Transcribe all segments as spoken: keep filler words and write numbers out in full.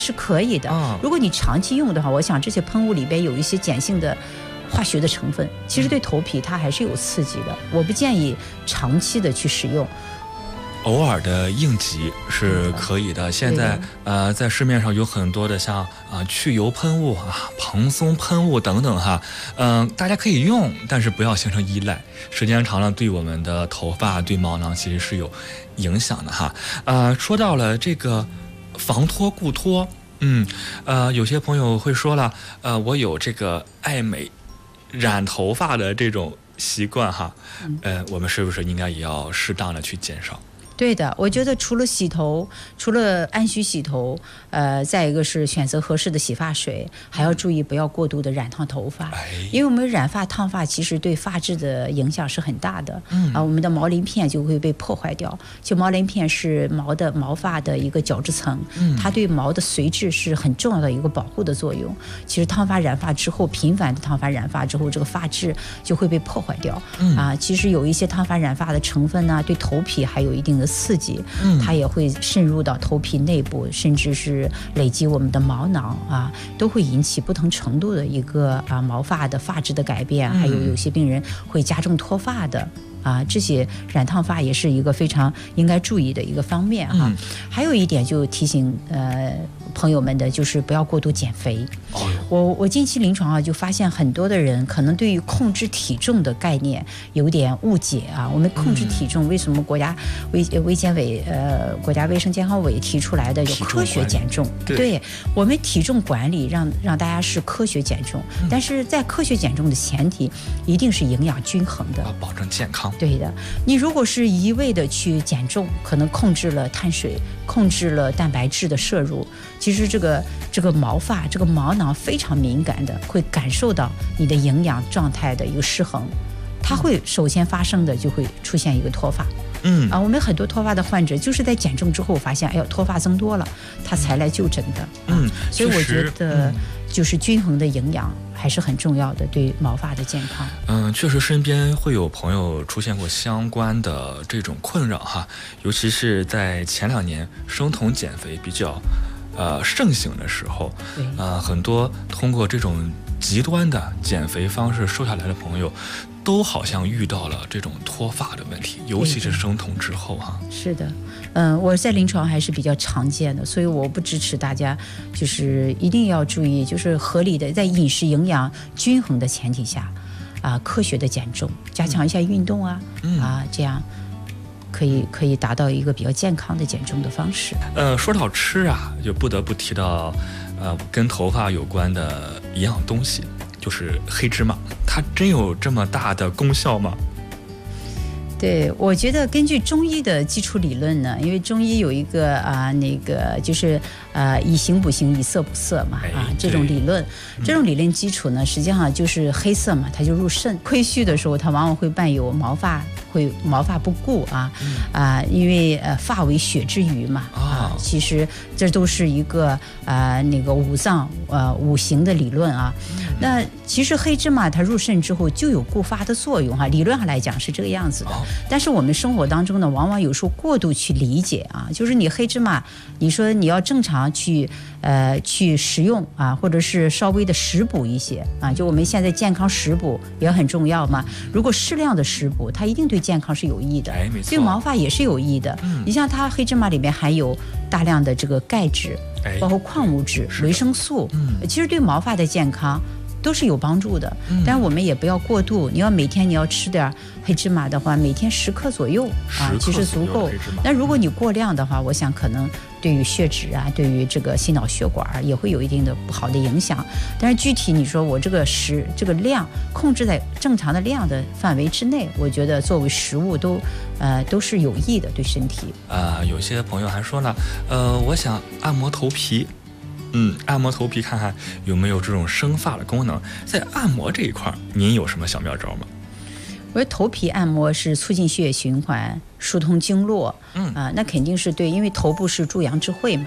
是可以的。 哦、 如果你长期用的话，我想这些喷雾里边有一些碱性的化学的成分，其实对头皮它还是有刺激的，我不建议长期的去使用。 偶尔的应急是可以的。现在呃，在市面上有很多的像啊、呃、去油喷雾啊、蓬松喷雾等等哈，嗯、呃，大家可以用，但是不要形成依赖，时间长了对我们的头发、对毛囊其实是有影响的哈。呃，说到了这个防脱固脱，嗯，呃，有些朋友会说了，呃，我有这个爱美染头发的这种习惯哈，呃，我们是不是应该也要适当的去减少？ 对的，我觉得除了洗头，除了按需洗头，呃，再一个是选择合适的洗发水，还要注意不要过度的染烫头发， 哎、 因为我们染发烫发其实对发质的影响是很大的。 嗯啊，我们的毛鳞片就会被破坏掉。就毛鳞片是毛的毛发的一个角质层， 嗯、 它对毛的髓质是很重要的一个保护的作用。其实烫发染发之后，频繁的烫发染发之后，这个发质就会被破坏掉。 嗯、 啊，其实有一些烫发染发的成分呢，对头皮还有一定的刺激， 嗯、 它也会渗入到头皮内部，甚至是累积我们的毛囊啊，都会引起不同程度的一个啊毛发的发质的改变， 嗯、 还有有些病人会加重脱发的。啊，这些染烫发也是一个非常应该注意的一个方面哈。 嗯、 还有一点就提醒呃朋友们的，就是不要过度减肥。 哦、 我我近期临床啊，就发现很多的人可能对于控制体重的概念有点误解啊。我们控制体重，为什么国家卫卫健委呃国家卫生健康委提出来的有科学减重？ 对， 对我们体重管理让让大家是科学减重， 嗯、 但是在科学减重的前提，一定是营养均衡的， 要保证健康。 对的，你如果是一味的去减重，可能控制了碳水，控制了蛋白质的摄入，其实这个这个毛发、这个毛囊非常敏感的，会感受到你的营养状态的一个失衡，它会首先发生的就会出现一个脱发。 嗯啊，我们很多脱发的患者就是在减重之后发现，哎呦，脱发增多了，他才来就诊的。 嗯， 啊、所以我觉得就是均衡的营养还是很重要的，对毛发的健康。 嗯，确实身边会有朋友出现过相关的这种困扰哈，尤其是在前两年生酮减肥比较呃盛行的时候，呃，很多通过这种极端的减肥方式瘦下来的朋友，都好像遇到了这种脱发的问题，尤其是生酮之后哈。 是的，嗯、呃，我在临床还是比较常见的，所以我不支持大家就是一定要注意，就是合理的在饮食营养均衡的前提下，啊，科学的减重，加强一下运动啊， 嗯、 啊，这样可以可以达到一个比较健康的减重的方式。 呃，说到吃啊，就不得不提到呃跟头发有关的一样东西。就是黑芝麻，它真有这么大的功效吗？ 对，我觉得根据中医的基础理论呢，因为中医有一个啊、呃、那个就是呃以形补形，以色补色嘛啊这种理论，这种理论基础呢，实际上就是黑色嘛，它就入肾，亏虚的时候，它往往会伴有毛发会毛发不顾啊啊、呃，因为呃发为血之余嘛啊，其实这都是一个啊、呃、那个五脏呃五行的理论啊。那其实黑芝麻它入肾之后就有固发的作用哈、啊，理论上来讲是这个样子的。但是我们生活当中呢，往往有时候过度去理解啊，就是你黑芝麻，你说你要正常去呃去食用啊，或者是稍微的食补一些啊，就我们现在健康食补也很重要嘛。如果适量的食补，它一定对健康是有益的， 哎，没错， 对毛发也是有益的。嗯、你像它黑芝麻里面含有大量的这个钙质， 哎、 包括矿物质、维生素， 嗯， 其实对毛发的健康都是有帮助的，嗯、但是我们也不要过度。你要每天你要吃点黑芝麻的话，每天十克左右啊，其实足够。那如果你过量的话，我想可能对于血脂啊，对于这个心脑血管也会有一定的不好的影响。但是具体你说我这个食这个量控制在正常的量的范围之内，我觉得作为食物都呃都是有益的对身体。 啊、呃，有些朋友还说呢，呃，我想按摩头皮。嗯，按摩头皮看看有没有这种生发的功能。在按摩这一块，您有什么小妙招吗？ 我觉得头皮按摩是促进血液循环、疏通经络， 嗯啊、呃，那肯定是对，因为头部是诸阳之会嘛，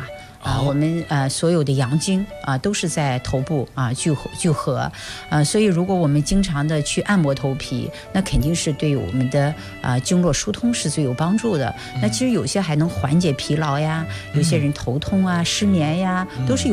啊，我们呃所有的阳经啊都是在头部啊聚合聚合，啊，所以如果我们经常的去按摩头皮，那肯定是对我们的啊经络疏通是最有帮助的。那其实有些还能缓解疲劳呀，有些人头痛啊、失眠呀，都是有